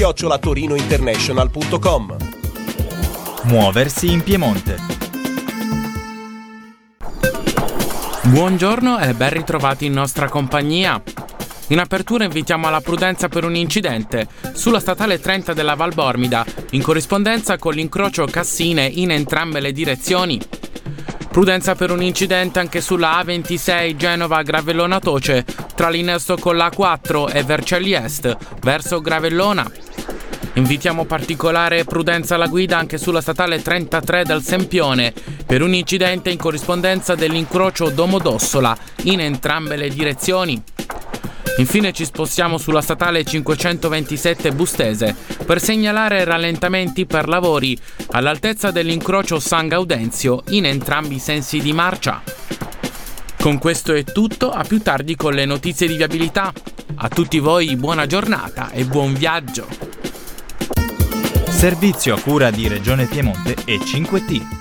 @torinointernational.com. Muoversi in Piemonte. Buongiorno e ben ritrovati in nostra compagnia. In apertura invitiamo alla prudenza per un incidente sulla statale 30 della Val Bormida, in corrispondenza con l'incrocio Cassine in entrambe le direzioni. Prudenza per un incidente anche sulla A26 Genova-Gravellona Toce, tra l'innesto con la A4 e Vercelli Est, verso Gravellona. Invitiamo particolare prudenza alla guida anche sulla statale 33 del Sempione, per un incidente in corrispondenza dell'incrocio Domodossola, in entrambe le direzioni. Infine ci spostiamo sulla statale 527 Bustese per segnalare rallentamenti per lavori all'altezza dell'incrocio San Gaudenzio in entrambi i sensi di marcia. Con questo è tutto, a più tardi con le notizie di viabilità. A tutti voi buona giornata e buon viaggio. Servizio a cura di Regione Piemonte e 5T.